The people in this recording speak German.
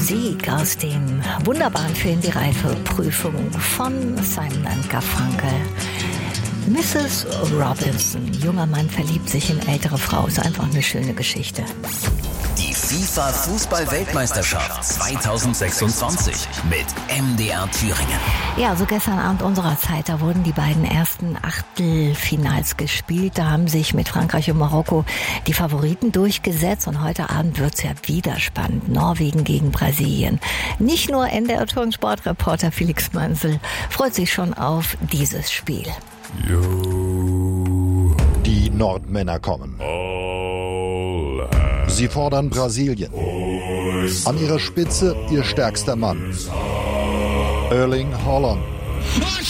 Musik aus dem wunderbaren Film Die Reifeprüfung von Simon & Garfunkel. Mrs. Robinson, junger Mann verliebt sich in ältere Frau, ist einfach eine schöne Geschichte. Die FIFA-Fußball-Weltmeisterschaft 2026 mit MDR Thüringen. Ja, so gestern Abend unserer Zeit, da wurden die beiden ersten Achtelfinals gespielt. Da haben sich mit Frankreich und Marokko die Favoriten durchgesetzt. Und heute Abend wird's ja wieder spannend. Norwegen gegen Brasilien. Nicht nur NDR Thüringen Sportreporter Felix Manzel freut sich schon auf dieses Spiel. Die Nordmänner kommen. Sie fordern Brasilien. An ihrer Spitze ihr stärkster Mann, Erling Haaland.